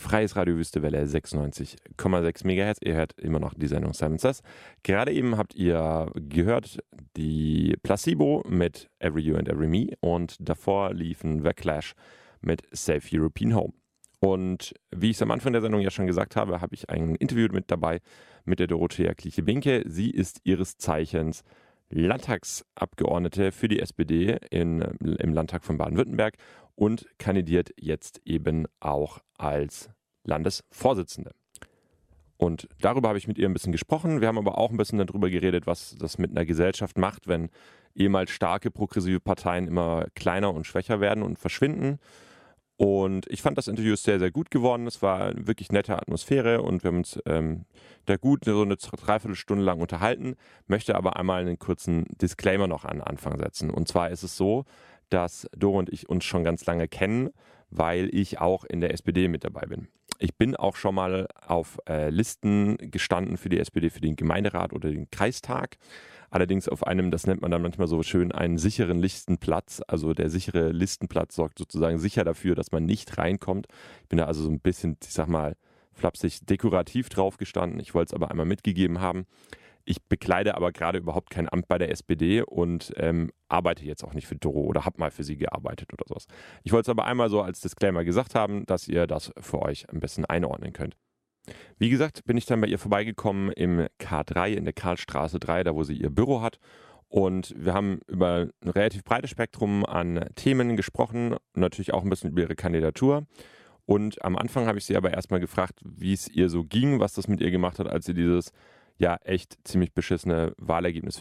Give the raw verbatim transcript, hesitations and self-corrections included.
Freies Radio Wüstewelle sechsundneunzig Komma sechs Megahertz. Ihr hört immer noch die Sendung Simon Says. Gerade eben habt ihr gehört die Placebo mit Every You and Every Me und davor liefen The Clash mit Safe European Home. Und wie ich es am Anfang der Sendung ja schon gesagt habe, habe ich ein Interview mit dabei mit der Dorothea Kliche-Binke. Sie ist ihres Zeichens Landtagsabgeordnete für die S P D in, im Landtag von Baden-Württemberg und kandidiert jetzt eben auch als Landesvorsitzende. Und darüber habe ich mit ihr ein bisschen gesprochen. Wir haben aber auch ein bisschen darüber geredet, was das mit einer Gesellschaft macht, wenn ehemals starke progressive Parteien immer kleiner und schwächer werden und verschwinden. Und ich fand das Interview sehr, sehr gut geworden. Es war eine wirklich nette Atmosphäre und wir haben uns ähm, da gut so eine Dreiviertelstunde lang unterhalten. Möchte aber einmal einen kurzen Disclaimer noch an den Anfang setzen. Und zwar ist es so, dass Doro und ich uns schon ganz lange kennen, weil ich auch in der S P D mit dabei bin. Ich bin auch schon mal auf äh, Listen gestanden für die S P D, für den Gemeinderat oder den Kreistag. Allerdings auf einem, das nennt man dann manchmal so schön, einen sicheren Listenplatz. Also der sichere Listenplatz sorgt sozusagen sicher dafür, dass man nicht reinkommt. Ich bin da also so ein bisschen, ich sag mal, flapsig dekorativ drauf gestanden. Ich wollte es aber einmal mitgegeben haben. Ich bekleide aber gerade überhaupt kein Amt bei der S P D und ähm, arbeite jetzt auch nicht für Doro oder habe mal für sie gearbeitet oder sowas. Ich wollte es aber einmal so als Disclaimer gesagt haben, dass ihr das für euch ein bisschen einordnen könnt. Wie gesagt, bin ich dann bei ihr vorbeigekommen im K drei, in der Karlstraße drei, da wo sie ihr Büro hat. Und wir haben über ein relativ breites Spektrum an Themen gesprochen, natürlich auch ein bisschen über ihre Kandidatur. Und am Anfang habe ich sie aber erstmal gefragt, wie es ihr so ging, was das mit ihr gemacht hat, als sie dieses ja echt ziemlich beschissene Wahlergebnis